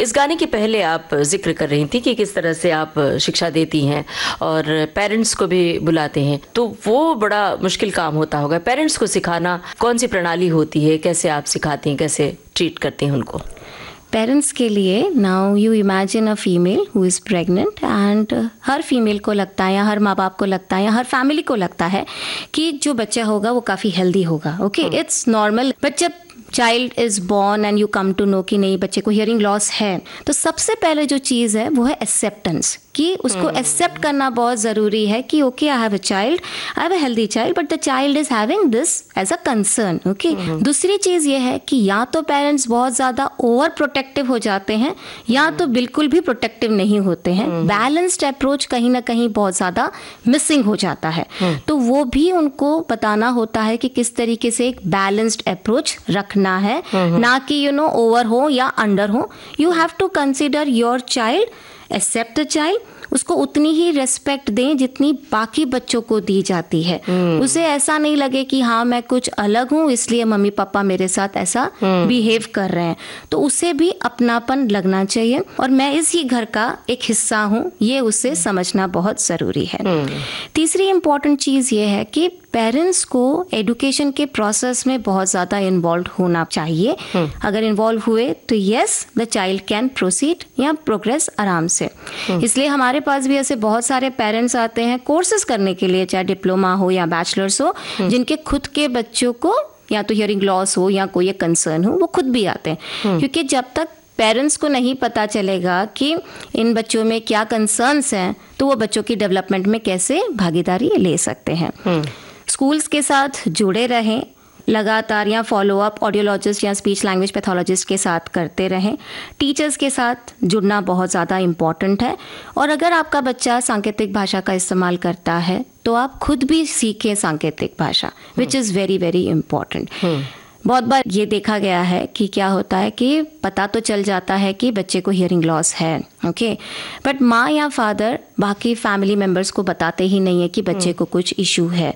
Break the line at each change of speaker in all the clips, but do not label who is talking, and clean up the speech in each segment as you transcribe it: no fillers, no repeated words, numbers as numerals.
इस गाने के पहले आप जिक्र कर रही थी कि किस तरह से आप शिक्षा देती हैं और पेरेंट्स को भी बुलाते हैं, तो वो बड़ा मुश्किल काम होता होगा। पेरेंट्स को सिखाना कौन सी प्रणाली होती है, कैसे आप सिखाती हैं, कैसे ट्रीट करती हैं उनको?
पेरेंट्स के लिए, now you imagine a female who is pregnant and her female को लगता है या हर माँ बाप को लगता है या हर फैमिली को लगता है कि जो बच्चा होगा वो काफ़ी हेल्दी होगा। Okay, it's normal. बट जब child is born and you come to know कि नहीं, बच्चे को हियरिंग लॉस है, तो सबसे पहले जो चीज़ है वो है एक्सेप्टेंस, कि उसको एक्सेप्ट करना बहुत ज़रूरी है कि okay, I have a child, I have a healthy child, but the child is having this as a concern. Okay, दूसरी चीज़ ये है कि या तो पेरेंट्स बहुत ज़्यादा ओवर प्रोटेक्टिव हो जाते हैं या तो बिल्कुल भी प्रोटेक्टिव नहीं होते हैं। बैलेंस्ड अप्रोच कहीं ना कहीं बहुत ज़्यादा मिसिंग हो जाता है। तो वो भी उनको बताना होता है कि किस तरीके से एक बैलेंस्ड अप्रोच रखना है, ना कि ओवर हो या अंडर हो। You have to consider your child, accept the child, उसको उतनी ही रेस्पेक्ट दें जितनी बाकी बच्चों को दी जाती है। उसे ऐसा नहीं लगे कि हाँ मैं कुछ अलग हूँ इसलिए मम्मी पापा मेरे साथ ऐसा बिहेव कर रहे हैं, तो उसे भी अपनापन लगना चाहिए और मैं इसी घर का एक हिस्सा हूँ, ये उसे समझना बहुत ज़रूरी है। तीसरी इम्पॉर्टेंट चीज़ ये है कि पेरेंट्स को एजुकेशन के प्रोसेस में बहुत ज़्यादा इन्वॉल्व होना चाहिए। अगर इन्वॉल्व हुए तो yes, the child can proceed या प्रोग्रेस आराम से। इसलिए हमारे पास भी ऐसे बहुत सारे पेरेंट्स आते हैं कोर्सेज करने के लिए, चाहे डिप्लोमा हो या बैचलर्स हो, जिनके खुद के बच्चों को या तो हियरिंग लॉस हो या कोई कंसर्न हो, वो खुद भी आते हैं। क्योंकि जब तक पेरेंट्स को नहीं पता चलेगा कि इन बच्चों में क्या कंसर्न्स हैं, तो वो बच्चों की डेवलपमेंट में कैसे भागीदारी ले सकते हैं। स्कूल्स के साथ जुड़े रहें लगातार, या फॉलो अप ऑडियोलॉजिस्ट या स्पीच लैंग्वेज पैथोलॉजिस्ट के साथ करते रहें। टीचर्स के साथ जुड़ना बहुत ज़्यादा इम्पॉर्टेंट है। और अगर आपका बच्चा सांकेतिक भाषा का इस्तेमाल करता है तो आप खुद भी सीखें सांकेतिक भाषा, which is very very important. बहुत बार ये देखा गया है कि क्या होता है कि पता तो चल जाता है कि बच्चे को हियरिंग लॉस है, ओके, बट माँ या फादर बाकी फैमिली मेंबर्स को बताते ही नहीं है कि बच्चे को कुछ इशू है।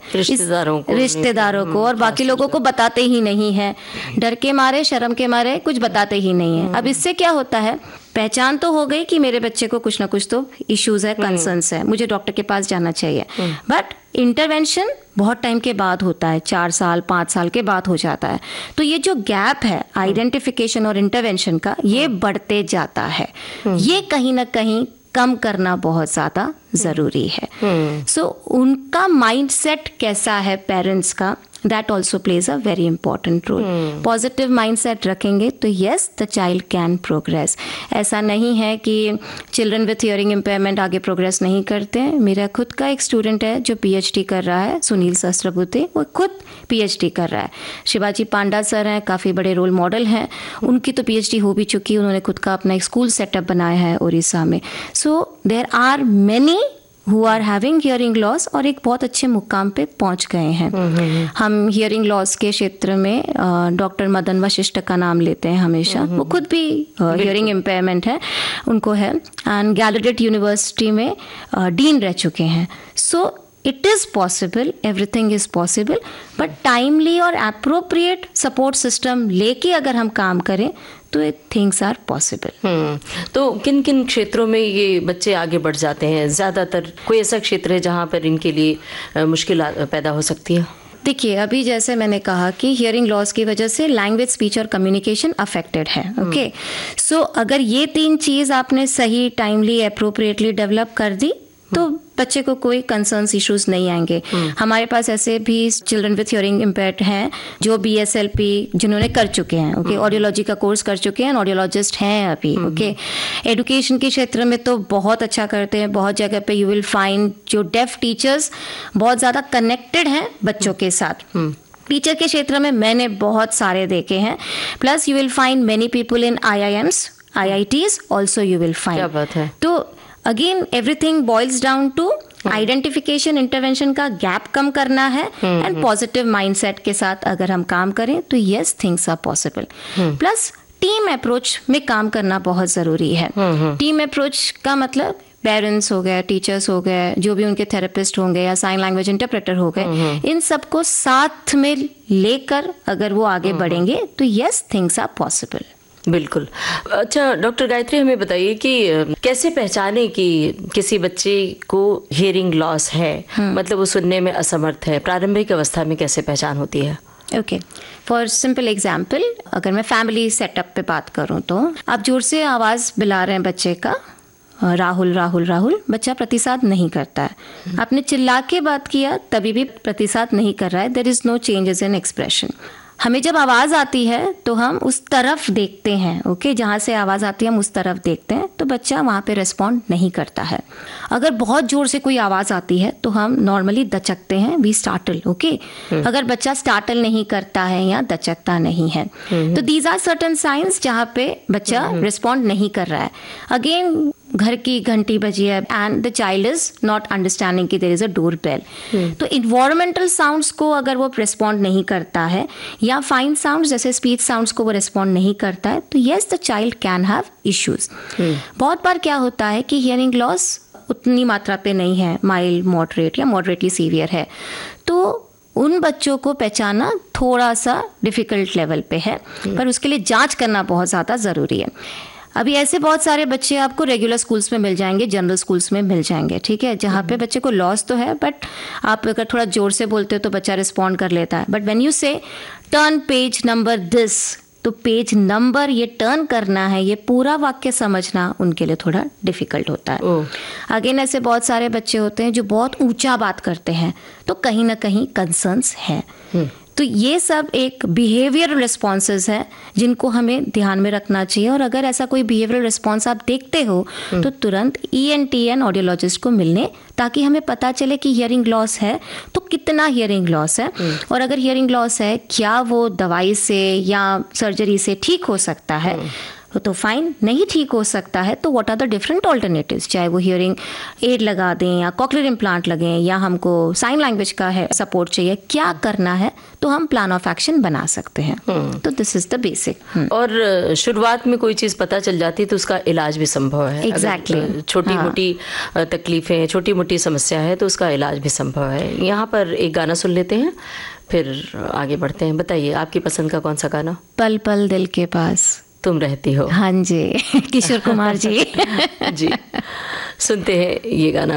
रिश्तेदारों को और बाकी लोगों को बताते ही नहीं है, डर के मारे, शर्म के मारे कुछ बताते ही नहीं है। अब इससे क्या होता है, पहचान तो हो गई कि मेरे बच्चे को कुछ ना कुछ तो इश्यूज है, कंसर्न्स है, मुझे डॉक्टर के पास जाना चाहिए, बट इंटरवेंशन बहुत टाइम के बाद होता है, 4 साल 5 साल के बाद हो जाता है। तो ये जो गैप है आइडेंटिफिकेशन और इंटरवेंशन का, ये बढ़ते जाता है। ये कहीं ना कहीं कम करना बहुत ज़्यादा ज़रूरी है। सो उनका माइंडसेट कैसा है पेरेंट्स का, that also plays a very important role. Positive mindset रखेंगे तो yes, the child can progress. ऐसा नहीं है कि चिल्ड्रन विथ हियरिंग इम्पेयरमेंट आगे प्रोग्रेस नहीं करते हैं। मेरा खुद का एक स्टूडेंट है जो PhD कर रहा है, सुनील सहस्त्रबुद्धे, वो खुद PhD कर रहा है। शिवाजी पांडा सर हैं, काफ़ी बड़े रोल मॉडल हैं, उनकी तो PhD हो भी चुकी है, उन्होंने खुद का अपना एक स्कूल सेटअप बनाया है उड़ीसा में। So there are many who are having hearing loss और एक बहुत अच्छे मुकाम पे पहुंच गए हैं। हम हियरिंग लॉस के क्षेत्र में डॉक्टर मदन वशिष्ठ का नाम लेते हैं हमेशा, वो खुद भी हियरिंग इम्पेयरमेंट है, उनको है, एंड गैलाडेट यूनिवर्सिटी में डीन रह चुके हैं। So it is possible, everything is possible, but timely और अप्रोप्रिएट सपोर्ट सिस्टम लेके अगर हम काम करें तो थिंग्स आर पॉसिबल।
तो किन किन क्षेत्रों में ये बच्चे आगे बढ़ जाते हैं? ज़्यादातर कोई ऐसा क्षेत्र है जहाँ पर इनके लिए मुश्किल पैदा हो सकती है?
देखिए, अभी जैसे मैंने कहा कि हियरिंग लॉस की वजह से लैंग्वेज, स्पीच और कम्युनिकेशन अफेक्टेड है, ओके। सो अगर ये 3 चीज़ आपने सही, टाइमली, अप्रोप्रिएटली डेवलप कर दी तो बच्चे को कोई कंसर्न्स इश्यूज नहीं आएंगे। हमारे पास ऐसे भी चिल्ड्रन विथ हियरिंग इम्पेयर्ड हैं जो BSLP जिन्होंने कर चुके हैं, ओके, ऑडियोलॉजी का कोर्स कर चुके हैं, ऑडियोलॉजिस्ट हैं अभी, ओके। एजुकेशन के क्षेत्र में तो बहुत अच्छा करते हैं, बहुत जगह पे यू विल फाइंड जो डेफ टीचर्स बहुत ज़्यादा कनेक्टेड हैं बच्चों के साथ। टीचर के क्षेत्र में मैंने बहुत सारे देखे हैं, plus you will find many people in IIMs, IITs also you will find.
क्या बात है।
तो again everything boils down to identification, intervention का गैप कम करना है, एंड पॉजिटिव माइंडसेट के साथ अगर हम काम करें तो yes, things are possible. Plus team approach में काम करना बहुत ज़रूरी है। टीम अप्रोच का मतलब पेरेंट्स हो गए, टीचर्स हो गए, जो भी उनके थेरेपिस्ट होंगे या साइन लैंग्वेज इंटरप्रेटर हो गए, इन सबको साथ में लेकर अगर वो आगे बढ़ेंगे तो यस, थिंग्स आर पॉसिबल।
बिल्कुल। अच्छा डॉक्टर गायत्री, हमें बताइए कि कैसे पहचाने कि किसी बच्चे को हियरिंग लॉस है, मतलब वो सुनने में असमर्थ है, प्रारंभिक अवस्था में कैसे पहचान होती है?
ओके, फॉर सिंपल एग्जाम्पल, अगर मैं फैमिली सेटअप पे बात करूँ तो आप जोर से आवाज़ बुला रहे हैं बच्चे का, राहुल राहुल राहुल, बच्चा प्रतिसाद नहीं करता है। आपने चिल्ला के बात किया तभी भी प्रतिसाद नहीं कर रहा है, there is no changes in expression. हमें जब आवाज़ आती है तो हम उस तरफ देखते हैं, ओके, जहाँ से आवाज़ आती है हम उस तरफ देखते हैं, तो बच्चा वहाँ पे रिस्पॉन्ड नहीं करता है। अगर बहुत ज़ोर से कोई आवाज़ आती है तो हम नॉर्मली दचकते हैं, वी स्टार्टल, ओके। अगर बच्चा स्टार्टल नहीं करता है या दचकता नहीं है, तो दीज आर सर्टन साइंस जहाँ पे बच्चा रिस्पॉन्ड नहीं कर रहा है। अगेन घर की घंटी बजी है and the child is not understanding कि there is a door bell, तो इन्वायरमेंटल साउंड्स को अगर वो रिस्पॉन्ड नहीं करता है या फाइन साउंड्स जैसे स्पीच साउंड्स को वो रिस्पॉन्ड नहीं करता है, तो yes the child can have issues. बहुत बार क्या होता है कि हियरिंग लॉस उतनी मात्रा पे नहीं है, माइल्ड, मॉडरेट या मॉडरेटली सीवियर है, तो उन बच्चों को पहचानना थोड़ा सा डिफिकल्ट लेवल पे है, पर उसके लिए जांच करना बहुत ज़्यादा ज़रूरी है। अभी ऐसे बहुत सारे बच्चे आपको रेगुलर स्कूल्स में मिल जाएंगे, जनरल स्कूल्स में मिल जाएंगे, ठीक है, जहाँ पे बच्चे को लॉस तो है, बट आप अगर थोड़ा जोर से बोलते हो तो बच्चा रिस्पॉन्ड कर लेता है। बट व्हेन यू से टर्न पेज नंबर दिस, तो पेज नंबर ये टर्न करना है, ये पूरा वाक्य समझना उनके लिए थोड़ा डिफिकल्ट होता है। अगेन ऐसे बहुत सारे बच्चे होते हैं जो बहुत ऊंचा बात करते हैं, तो कहीं ना कहीं कंसर्न्स है। तो ये सब एक बिहेवियर रिस्पॉन्सेज है जिनको हमें ध्यान में रखना चाहिए, और अगर ऐसा कोई बिहेवियरल रिस्पॉन्स आप देखते हो तो तुरंत ENT एंड ऑडियोलॉजिस्ट को मिलने, ताकि हमें पता चले कि हियरिंग लॉस है तो कितना हियरिंग लॉस है, और अगर हियरिंग लॉस है क्या वो दवाई से या सर्जरी से ठीक हो सकता है, तो फाइन, नहीं ठीक हो सकता है तो what are the different alternatives, चाहे वो हियरिंग एड लगा दें या कॉक्लियर इम्प्लांट लगें या हमको साइन लैंग्वेज का है सपोर्ट चाहिए, क्या करना है, तो हम प्लान ऑफ एक्शन बना सकते हैं। तो दिस इज द बेसिक।
और शुरुआत में कोई चीज़ पता चल जाती है तो उसका इलाज भी संभव है।
एग्जैक्टली,
छोटी मोटी तकलीफें, छोटी मोटी समस्या है तो उसका इलाज भी संभव है। यहाँ पर एक गाना सुन लेते हैं, फिर आगे बढ़ते हैं। बताइए आपकी पसंद का कौन सा गाना?
पल पल दिल के पास
तुम रहती हो।
हाँ जी, किशोर कुमार जी।
जी, सुनते हैं ये गाना।